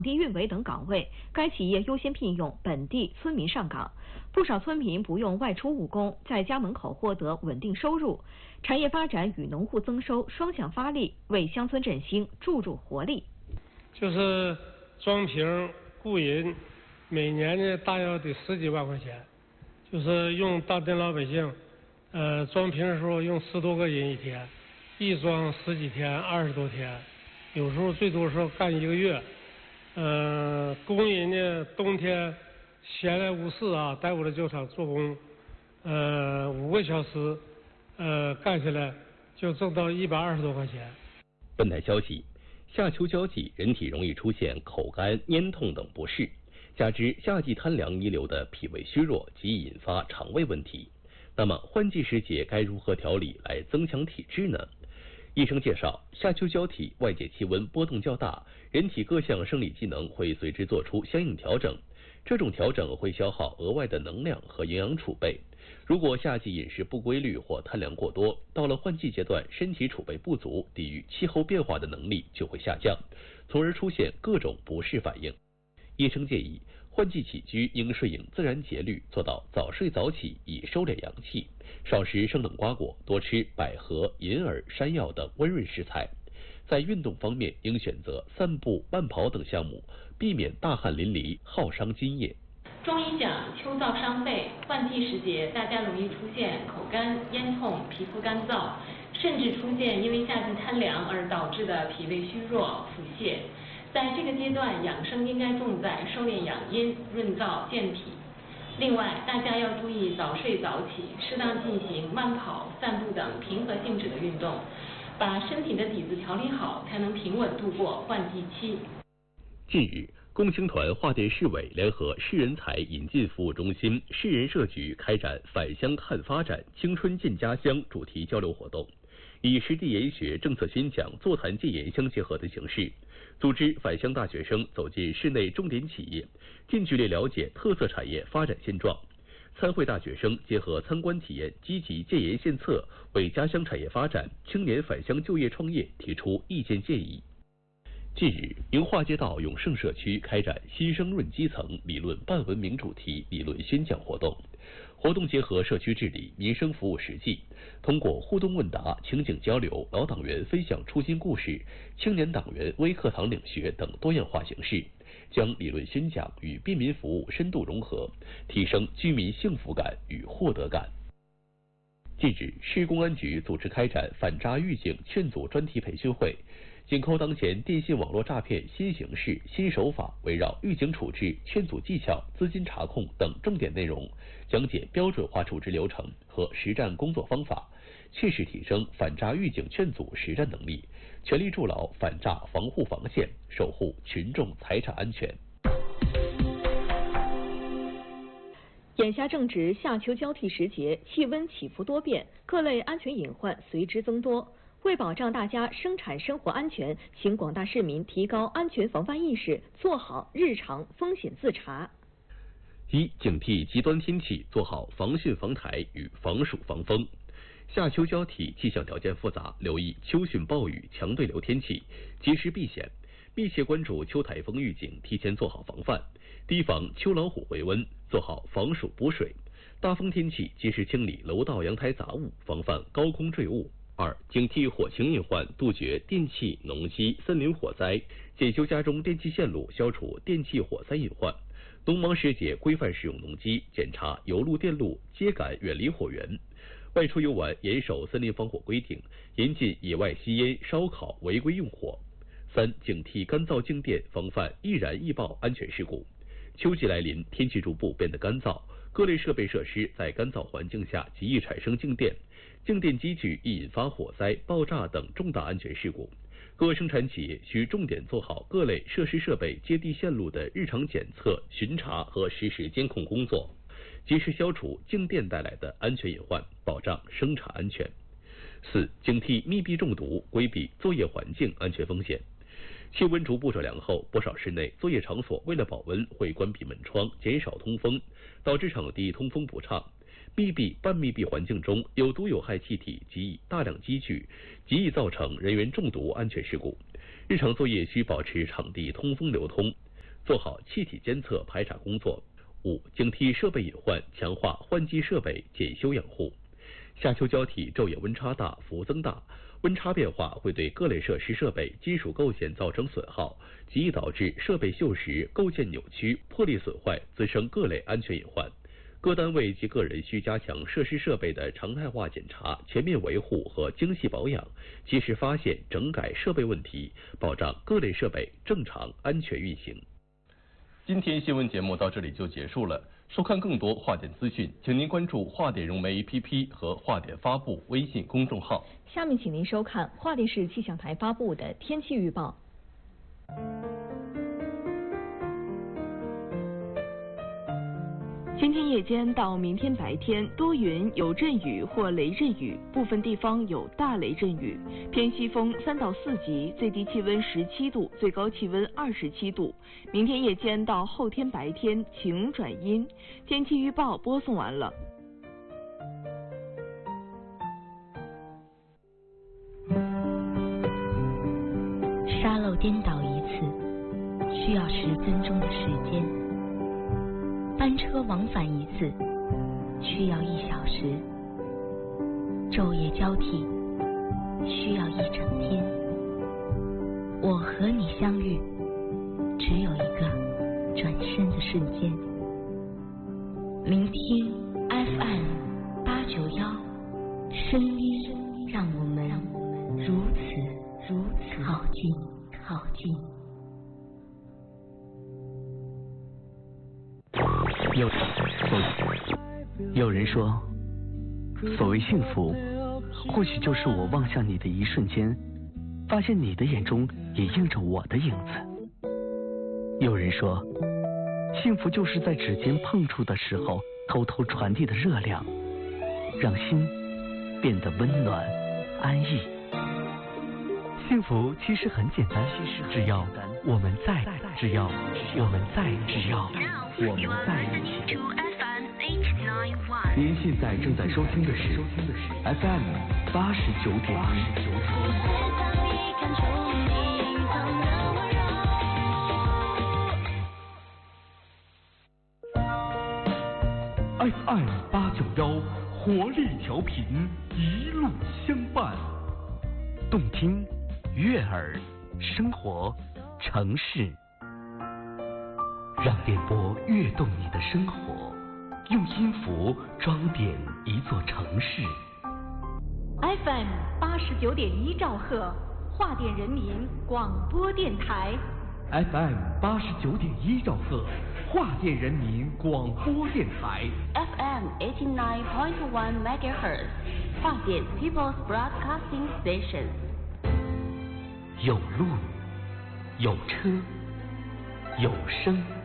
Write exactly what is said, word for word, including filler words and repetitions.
地运维等岗位，该企业优先聘用本地村民上岗，不少村民不用外出务工，在家门口获得稳定收入，产业发展与农户增收双向发力，为乡村振兴注入活力。 就是装瓶雇人，每年呢大约得十几万块钱，就是用当地老百姓，呃，装瓶的时候用十多个人一天，一装十几天、二十多天，有时候最多时候干一个月。呃，工人呢，冬天闲来无事啊，在我的酒厂做工，呃，五个小时，呃，干下来就挣到一百二十多块钱。 本台消息，夏秋交际，人体容易出现口干、咽痛等不适，加之夏季贪凉遗留的脾胃虚弱，极易引发肠胃问题。那么换季时节该如何调理来增强体质呢？医生介绍，夏秋交替，外界气温波动较大，人体各项生理机能会随之做出相应调整，这种调整会消耗额外的能量和营养储备。如果夏季饮食不规律或贪凉过多，到了换季阶段，身体储备不足，抵御气候变化的能力就会下降，从而出现各种不适反应。医生建议，换季起居应顺应自然节律，做到早睡早起，以收敛阳气。少食生冷瓜果，多吃百合、银耳、山药等温润食材。在运动方面，应选择散步、慢跑等项目，避免大汗淋漓，耗伤津液。 中医讲秋燥伤肺，换季时节大家容易出现口干、咽痛、皮肤干燥，甚至出现因为夏季贪凉而导致的脾胃虚弱、腹泻。在这个阶段，养生应该重在收敛养阴、润燥健脾。另外，大家要注意早睡早起，适当进行慢跑、散步等平和性质的运动，把身体的底子调理好，才能平稳度过换季期。 近日，共青团桦甸市委联合市人才引进服务中心、市人社局开展返乡看发展、青春进家乡主题交流活动，以实地研学、政策宣讲、座谈建言相结合的形式，组织返乡大学生走进市内重点企业，近距离了解特色产业发展现状。参会大学生结合参观体验，积极建言献策，为家乡产业发展、青年返乡就业创业提出意见建议。近日，明化街道永盛社区开展新生润基层理论半文明主题理论宣讲活动。活动结合社区治理、民生服务实际，通过互动问答、情景交流、老党员分享初心故事、青年党员微课堂领学等多样化形式，将理论宣讲与便民服务深度融合，提升居民幸福感与获得感。近日，市公安局组织开展反诈预警劝阻专题培训会，紧扣当前电信网络诈骗新形势、新手法，围绕预警处置、劝阻技巧、资金查控等重点内容，讲解标准化处置流程和实战工作方法，切实提升反诈预警劝阻实战能力，全力筑牢反诈防护防线，守护群众财产安全。 眼下正值夏秋交替时节，气温起伏多变，各类安全隐患随之增多。为保障大家生产生活安全，请广大市民提高安全防范意识，做好日常风险自查。 一、警惕极端天气，做好防汛防台与防暑防风。夏秋交替，气象条件复杂，留意秋汛暴雨、强对流天气，及时避险，密切关注秋台风预警，提前做好防范，提防秋老虎回温，做好防暑补水。大风天气，及时清理楼道阳台杂物，防范高空坠物。二、警惕火情隐患，杜绝电气、农机、森林火灾，检修家中电气线路，消除电气火灾隐患。农忙时节，规范使用农机，检查油路电路，秸秆远离火源。外出游玩，严守森林防火规定，严禁野外吸烟、烧烤、违规用火。三、警惕干燥静电，防范易燃易爆安全事故。秋季来临，天气逐步变得干燥，各类设备设施在干燥环境下极易产生静电，静电积聚易引发火灾、爆炸等重大安全事故。各生产企业需重点做好各类设施设备接地线路的日常检测、巡查和实时监控工作，及时消除静电带来的安全隐患，保障生产安全。四、警惕密闭中毒，规避作业环境安全风险。气温逐步转凉后，不少室内作业场所为了保温会关闭门窗，减少通风，导致场地通风不畅。密闭、半密闭环境中，有毒有害气体极易大量积聚，极易造成人员中毒安全事故。日常作业需保持场地通风流通， 做好气体监测排查工作。五、警惕设备隐患，强化换机设备检修养护。夏秋交替昼夜温差大，幅增大，温差变化会对各类设施设备金属构件造成损耗，极易导致设备锈蚀、构件扭曲、破裂损坏，滋生各类安全隐患。各单位及个人需加强设施设备的常态化检查、全面维护和精细保养，及时发现整改设备问题，保障各类设备正常安全运行。 今天新闻节目到这里就结束了。收看更多华点资讯，请您关注华点融媒 A P P 和华点发布微信公众号。 下面请您收看华电市气象台发布的天气预报。今天夜间到明天白天多云有阵雨或雷阵雨，部分地方有大雷阵雨，偏西风三到四级，最低气温十七度，最高气温二十七度。明天夜间到后天白天晴转阴。天气预报播送完了。 沙漏颠倒一次需要十分钟的时间。班车往返一次需要一小时，昼夜交替需要一整天。我和你相遇，只有一个转身的瞬间。聆听 F M 八九幺，声音让我们如此如此靠近靠近。 有有人说，所谓幸福，或许就是我望向你的一瞬间，发现你的眼中也映着我的影子。有人说，幸福就是在指尖碰触的时候，偷偷传递的热量，让心变得温暖安逸。幸福其实很简单，只要我们在，只要我们在，只要我们在一起。您现在正在收听的是 F M 八十九点一。F M 八九幺，活力调频，一路相伴，动听、悦耳、生活、城市，让电波跃动你的生活，用音符装点一座城市。 F M 八十九点一兆赫，华电人民广播电台。 F M 八十九点一兆赫，华电人民广播电台。 F M eighty nine point one megahertz， 华电 People's Broadcasting Station。 有路，有车，有声。